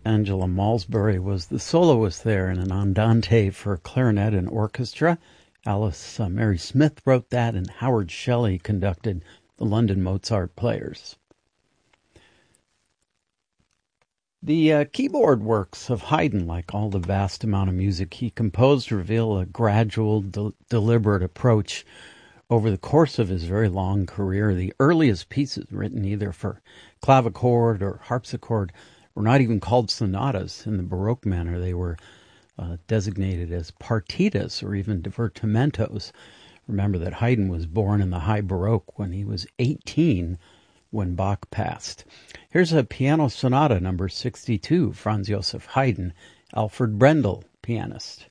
Angela Malsbury was the soloist there in an andante for clarinet and orchestra. Alice Mary Smith wrote that, and Howard Shelley conducted the London Mozart Players. The keyboard works of Haydn, like all the vast amount of music he composed, reveal a gradual, deliberate approach over the course of his very long career. The earliest pieces written either for clavichord or harpsichord were not even called sonatas in the Baroque manner. They were designated as partitas or even divertimentos. Remember that Haydn was born in the High Baroque when he was 18 when Bach passed. Here's a piano sonata, number 62, Franz Joseph Haydn, Alfred Brendel, pianist.